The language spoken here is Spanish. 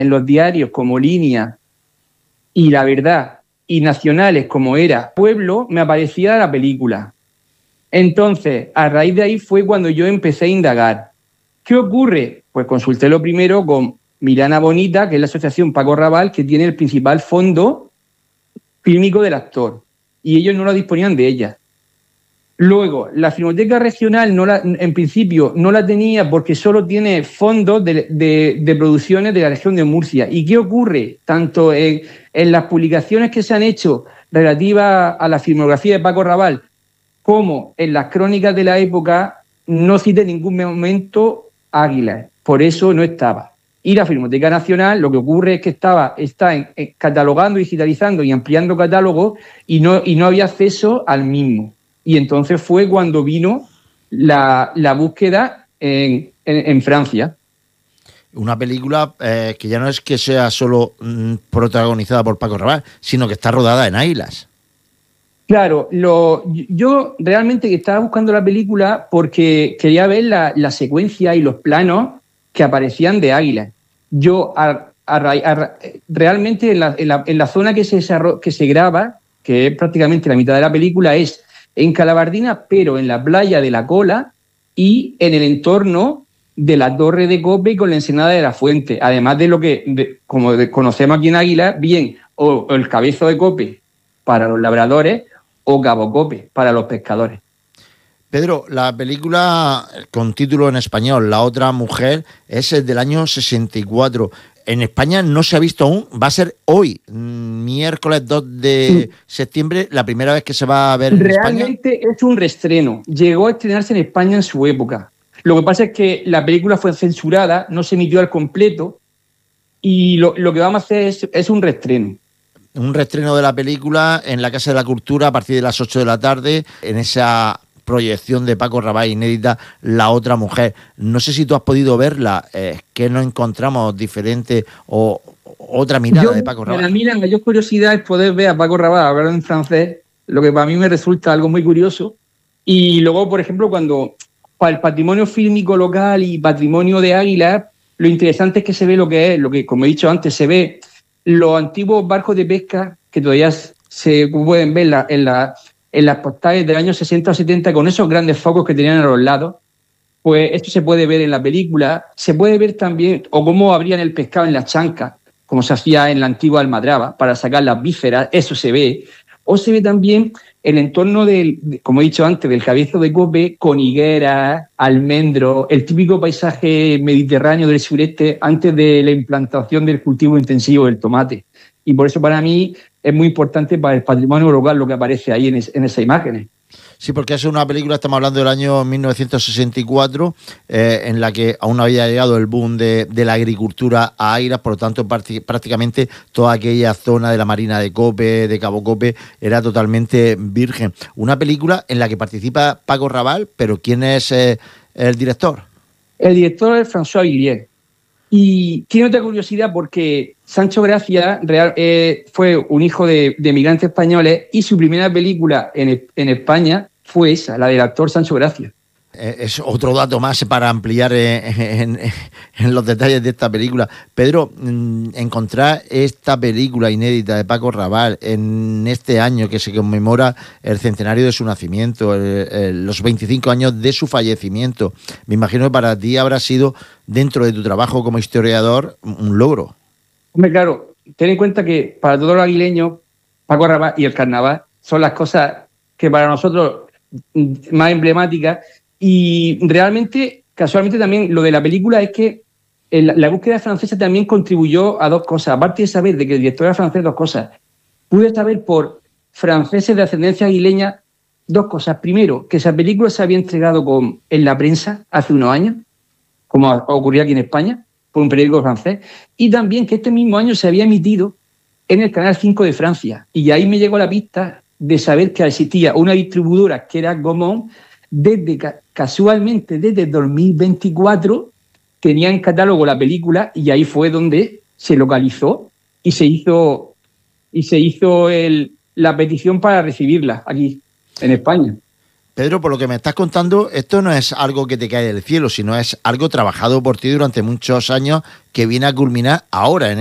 en los diarios como Línea y La Verdad y nacionales como era Pueblo, me aparecía la película. Entonces, a raíz de ahí fue cuando yo empecé a indagar. ¿Qué ocurre? Pues consulté lo primero con Mirana Bonita, que es la asociación Paco Raval, que tiene el principal fondo fílmico del actor, y ellos no lo disponían de ella. Luego, la Filmoteca Regional en principio no la tenía porque solo tiene fondos de producciones de la región de Murcia. ¿Y qué ocurre? Tanto en las publicaciones que se han hecho relativas a la filmografía de Paco Raval como en las crónicas de la época, no cita en ningún momento Águilas. Por eso no estaba. Y la Filmoteca Nacional, lo que ocurre es que está catalogando, digitalizando y ampliando catálogos y no había acceso al mismo. Y entonces fue cuando vino la búsqueda en Francia. Una película que ya no es que sea solo protagonizada por Paco Raval, sino que está rodada en Águilas. Claro, yo realmente estaba buscando la película porque quería ver la secuencia y los planos que aparecían de Águilas. Yo realmente en la zona que se graba, que es prácticamente la mitad de la película, es en Calabardina, pero en la playa de La Cola y en el entorno de la Torre de Cope con la Ensenada de la Fuente, además de lo que, como conocemos aquí en Águilas, bien o el Cabezo de Cope para los labradores o Cabo Cope para los pescadores. Pedro, la película con título en español, La otra mujer, es del año 64. En España no se ha visto aún, va a ser hoy, miércoles 2 de septiembre, la primera vez que se va a ver en España. Realmente es un reestreno, llegó a estrenarse en España en su época. Lo que pasa es que la película fue censurada, no se emitió al completo y lo que vamos a hacer es un reestreno. Un reestreno de la película en la Casa de la Cultura a partir de las 8 de la tarde, en esa proyección de Paco Raval inédita, La otra mujer. No sé si tú has podido verla, ¿qué nos encontramos diferente o otra mirada de Paco Raval? A mí la mayor curiosidad es poder ver a Paco Raval hablar en francés, lo que para mí me resulta algo muy curioso. Y luego, por ejemplo, cuando para el patrimonio fílmico local y patrimonio de Águilas, lo interesante es que se ve lo que, como he dicho antes, se ve los antiguos barcos de pesca que todavía se pueden ver en las postales del año 60 o 70 con esos grandes focos que tenían a los lados. Pues esto se puede ver en la película. Se puede ver también, o cómo abrían el pescado en las chancas, como se hacía en la antigua almadraba, para sacar las vísceras, eso se ve. O se ve también el entorno como he dicho antes, del Cabezo de Cope, con higueras, almendros, el típico paisaje mediterráneo del sureste antes de la implantación del cultivo intensivo del tomate. Y por eso para mí es muy importante para el patrimonio local lo que aparece ahí en esas imágenes. Sí, porque es una película, estamos hablando del año 1964, en la que aún no había llegado el boom de la agricultura a Águilas, por lo tanto prácticamente toda aquella zona de la Marina de Cope, de Cabo Cope, era totalmente virgen. Una película en la que participa Paco Raval, pero ¿quién es el director? El director es François Villiers. Y tiene otra curiosidad porque Sancho Gracia fue un hijo de migrantes españoles y su primera película en España fue esa, la del actor Sancho Gracia. Es otro dato más para ampliar en los detalles de esta película. Pedro, encontrar esta película inédita de Paco Raval en este año que se conmemora el centenario de su nacimiento, los 25 años de su fallecimiento, me imagino que para ti habrá sido, dentro de tu trabajo como historiador, un logro. Hombre, claro, ten en cuenta que para todos los aguileños, Paco Raval y el carnaval son las cosas que para nosotros más emblemáticas. Y realmente, casualmente también, lo de la película es que la búsqueda francesa también contribuyó a dos cosas. Aparte de saber de que el director era francés, dos cosas. Pude saber por franceses de ascendencia aguileña dos cosas. Primero, que esa película se había entregado en la prensa hace unos años, como ocurría aquí en España, por un periódico francés. Y también que este mismo año se había emitido en el Canal 5 de Francia. Y ahí me llegó la pista de saber que existía una distribuidora que era Gaumont, casualmente desde 2024 tenía en catálogo la película y ahí fue donde se localizó y se hizo la petición para recibirla aquí en España. Pedro, por lo que me estás contando, esto no es algo que te cae del cielo, sino es algo trabajado por ti durante muchos años que viene a culminar ahora, en